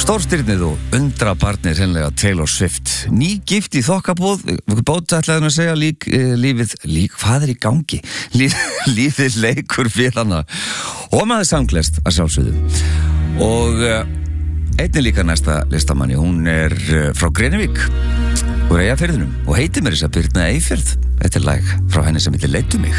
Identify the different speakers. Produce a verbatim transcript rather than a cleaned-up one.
Speaker 1: Stórstyrnið og undra barnið sennilega Taylor Swift. Nýgift í þokkabóð, bóta ætlaði að segja lík, lífið, lík, hvað er í gangi? Líf, lífið leikur fyrir hana og maður samglest að sjálfsögðu. Og einnig líka næsta listamanni, hún er frá Grenivík úr Eyjafirðinum og heitir mér þess að Birna Eyfjörð. Þetta er lag frá henni sem heitir Leiddu mig.